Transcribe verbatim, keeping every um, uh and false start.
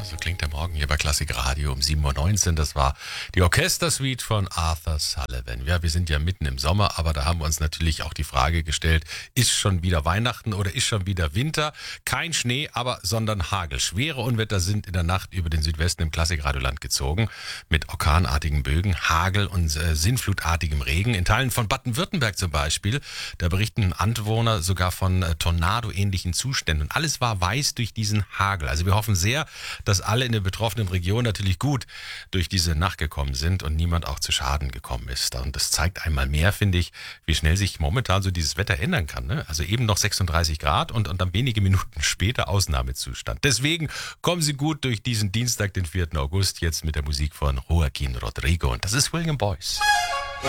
So klingt der Morgen hier bei Klassik Radio um sieben Uhr neunzehn. Das war die Orchestersuite von Arthur Sullivan. Ja, wir sind ja mitten im Sommer, aber da haben wir uns natürlich auch die Frage gestellt, ist schon wieder Weihnachten oder ist schon wieder Winter? Kein Schnee, aber sondern Hagel. Schwere Unwetter sind in der Nacht über den Südwesten im Klassikradioland gezogen. Mit orkanartigen Bögen, Hagel und äh, sinnflutartigem Regen. In Teilen von Baden-Württemberg zum Beispiel, da berichten Anwohner sogar von äh, Tornado-ähnlichen Zuständen. Und alles war weiß durch diesen Hagel. Also wir hoffen sehr, dass alle in der betroffenen Region natürlich gut durch diese Nacht gekommen sind und niemand auch zu Schaden gekommen ist. Und das zeigt einmal mehr, finde ich, wie schnell sich momentan so dieses Wetter ändern kann. Ne? Also eben noch sechsunddreißig Grad und, und dann wenige Minuten später Ausnahmezustand. Deswegen kommen Sie gut durch diesen Dienstag, den vierten August, jetzt mit der Musik von Joaquin Rodrigo. Und das ist William Boyce.